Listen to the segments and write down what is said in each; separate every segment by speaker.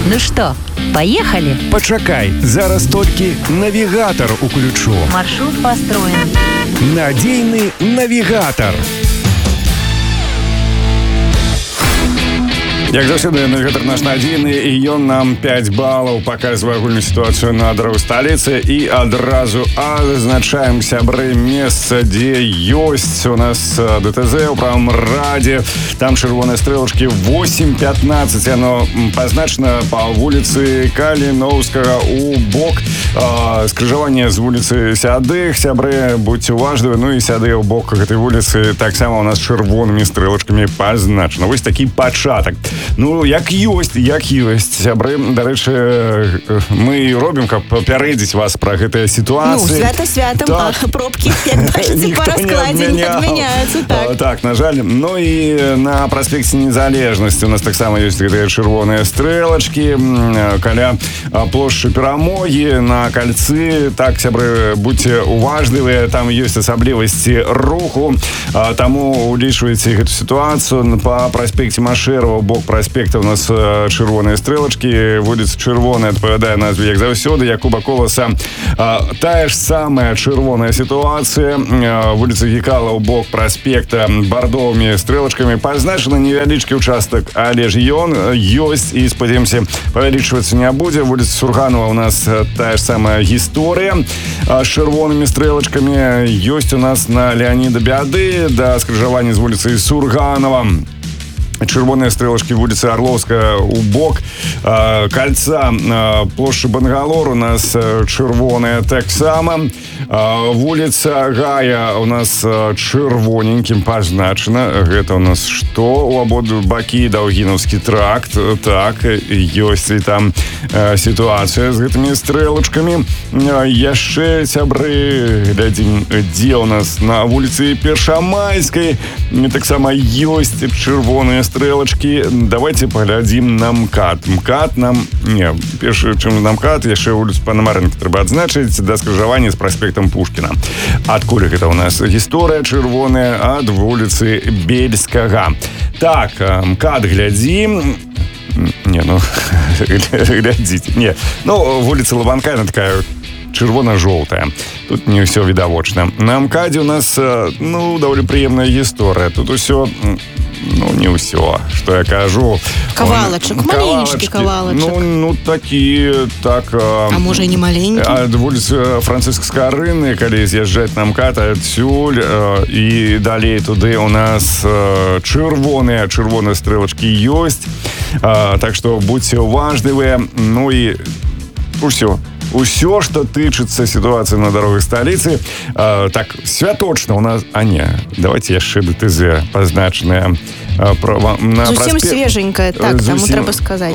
Speaker 1: Ну что, поехали?
Speaker 2: Пачакай, зараз толькі навігатор уключу.
Speaker 1: Маршрут построен.
Speaker 2: Надзейны навігатор. Як заўсёды, навігатор наш надзейны, і ён нам 5 балаў паказвае агульную сітуацыю на дарозе сталіцы, і адразу адзначаем, сябры, месца, дзе ёсць у нас ДТЗ ў правым радзе. Там чырвоныя стрэлачкі 8:15. Яно пазначана па вуліцы Каліноўскага у бок скрыжавання з вуліцы Сядых. Сябры, будьце уважлівы. Ну і Сяды ў бок гэтай вуліцы таксама у нас чырвонымі стрэлачкамі пазначана. Вось такі пачатак. Ну, як ёсць, сябры. Дарэчы, мы робім, каб папярэдзіць вас пра гэтыя сітуацыі.
Speaker 3: Ну, святам, так. Пробкі, як бачыце, па раскладзе не адмяняюцца.
Speaker 2: Так, на жаль. Ну і на праспекце Незалежнасці у нас таксама ёсць гэтыя чырвоныя стрэлачкі. Каля плошчы Перамогі, на кальцы. Так, сябры, будьце уважлівыя, там ёсць асаблівасці руху. Таму улічвайце гэту сітуацыю. Па праспекце Машэрава, бок праспекта у нас чырвоныя стрэлачкі. Вуліца Чырвоная адпавядае назве, як заўсёды, Якуба Коласа. Тая ж самая чырвоная сітуацыя. Вуліца Гікала ў бок праспекта бардовымі стрэлачкамі. Пазначаны невялічкі участак, але ж ён ёсць і, спадзяёмся, павялічвацца не будзе. Вуліца Сурганова у нас тая ж самая гісторыя з чырвонымі стрэлачкамі. Ёсць у нас на Леаніда Бяды да скрыжавання з вуліцай Сурганова. Чырвоныя стрэлачкі вуліцы Арлоўская у бок кальца плошчы Бангалор у нас чырвоная таксама. Вуліца Гая у нас чырвоненькім пазначана. Гэта у нас што? У абодва бакі Даўгінаўскі тракт. Так, ёсць і там сітуацыя з гэтымі стрэлачкамі. Яшчэ, сябры, глядзім, дзе у нас на вуліцы Першамайскай таксама ёсць чырвоныя стрэлачкі. Давайте паглядзім на МКАД. МКАД нам... Не, перш чым на МКАД, яшчэ вуліцу Панамарэнкі трэба адзначыць да скрыжавання з праспектам Пушкіна. Адкуль гэта у нас гісторыя чырвоная? Ад вуліцы Бельскага. Так, МКАД глядзім. Не, ну, глядзіце. Не, ну, вуліца Лабанка, яна такая чырвона-жоўтая. Тут не ўсё відавочна. На МКАДе у нас, ну, даволі прыемная гісторыя. Тут усё... Ну, не ўсё, што я кажу.
Speaker 3: Кавалачак, маленечкі кавалачак.
Speaker 2: Ну, такі, так...
Speaker 3: А можа і не маленькі?
Speaker 2: Ад вуліцы Францыска Скарыны, калі з'язджаць на МКАД адсюль, і далей туды у нас чырвоныя стрэлачкі ёсць. Так што будьце уважлівыя. Ну і усё. Усё, што тычыцца сітуацыі на дарогах сталіцы. Так, святочна у нас... А не, давайте яшчэ ДТЗ пазначаныя.
Speaker 3: Зусім свеженькая, так, таму трэба сказаць.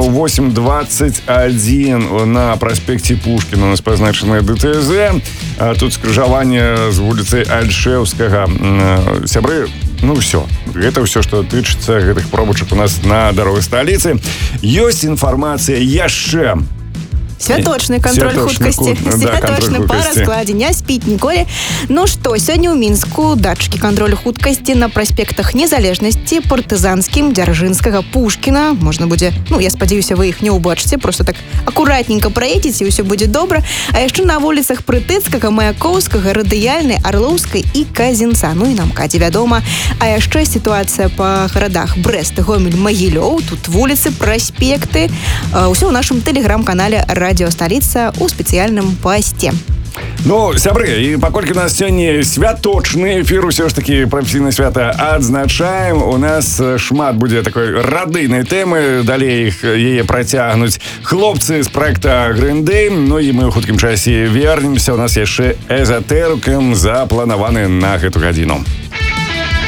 Speaker 2: 8:21 на праспекце Пушкіна у нас пазначанае ДТЗ. Тут скрыжаванне з вуліцай Альшэўскага. Сябры, ну ўсё. Гэта ўсё, што тычыцца гэтых пробачак у нас на дарогах сталіцы. Ёсць інфармацыя яшчэ.
Speaker 3: Святочны кантроль хуткасці. Святочны па раскладзе. Не спіць ніколі. Ну што, сёння ў Мінску датчыкі кантролю хуткасці на праспектах Незалежнасці, Партызанскім, Дзяржынскага, Пушкіна. Можна будзе, ну, я спадзяюся, вы іх не ўбачыце, просто так акуратненька праедзеце, і ўсё будзе добра. А яшчэ на вуліцах Прытыцкага, Маяковскага, Радыяльнай, Арлоўскай і Казінца. Ну і на МКАДе, вядома. А яшчэ сітуацыя па гарадах Брэст, Гомель, Магілёў. Тут вуліцы, праспекты. Усё ў нашым тэлеграм-канале Радио Сталіца у спецыяльным пасце.
Speaker 2: Ну, сябры, і паколькі у нас сёння святочны эфір, усё ж такі прафесійнае свята адзначаем. У нас шмат будзе такой радыйнай тэмы. Далей яе працягнуць хлопцы з праекта Green Day. Ну і мы ў хуткім часе вернемся. У нас яшчэ эзатэрыкам запланаваны на гэту гадзіну.